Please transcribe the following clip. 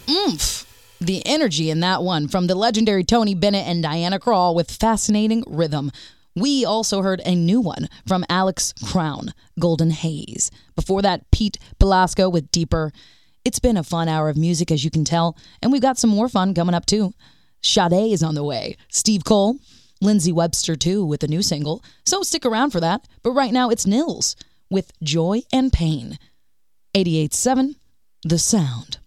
oomph. The energy in that one from the legendary Tony Bennett and Diana Krall with fascinating rhythm. We also heard a new one from Alex Crown, Golden Haze. Before that, Pete Belasco with Deeper. It's been a fun hour of music, as you can tell, and we've got some more fun coming up, too. Sade is on the way. Steve Cole, Lindsay Webster, too, with a new single. So stick around for that. But right now, it's Nils with Joy and Pain. 88.7, The Sound.